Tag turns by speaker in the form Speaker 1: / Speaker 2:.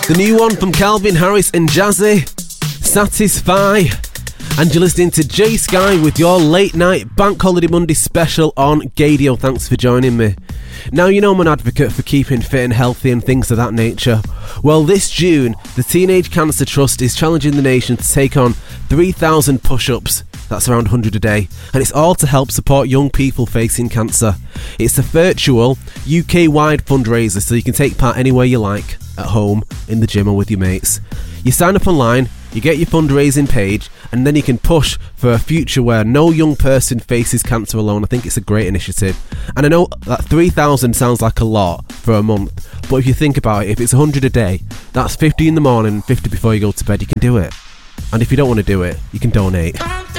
Speaker 1: The new one from Calvin Harris and Jazzy, Satisfy. And you're listening to Jay Sky with your late night Bank Holiday Monday special on Gadio. Thanks for joining me. Now, you know I'm an advocate for keeping fit and healthy and things of that nature. Well, this June, the Teenage Cancer Trust is challenging the nation to take on 3,000 push-ups. That's around 100 a day. And it's all to help support young people facing cancer. It's a virtual, UK-wide fundraiser, so you can take part anywhere you like, at home, in the gym or with your mates. You sign up online, you get your fundraising page, and then you can push for a future where no young person faces cancer alone. I think it's a great initiative. And I know that 3,000 sounds like a lot for a month, but if you think about it, if it's 100 a day, that's 50 in the morning, 50 before you go to bed. You can do it. And if you don't want to do it, you can donate.